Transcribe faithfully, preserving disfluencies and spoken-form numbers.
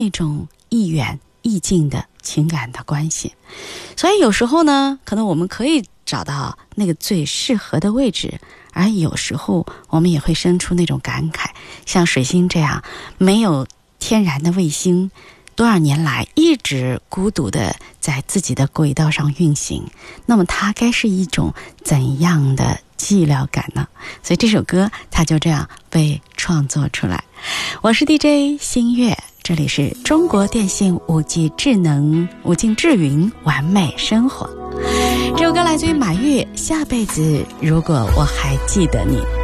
一种意远意近的情感的关系。所以有时候呢，可能我们可以找到那个最适合的位置，而有时候我们也会生出那种感慨，像水星这样没有天然的卫星，多少年来一直孤独的在自己的轨道上运行，那么它该是一种怎样的寂寥感呢？所以这首歌它就这样被创作出来。我是 D J 新月，这里是中国电信 五 G 智能五 G 智云完美生活。这首歌来自于马玉，下辈子如果我还记得你。